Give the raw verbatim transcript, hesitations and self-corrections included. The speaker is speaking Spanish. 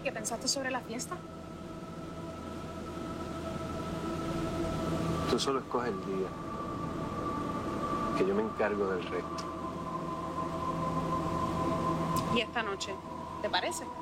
¿Y qué pensaste sobre la fiesta? Tú solo escoges el día, que yo me encargo del resto. ¿Y esta noche? ¿Te parece?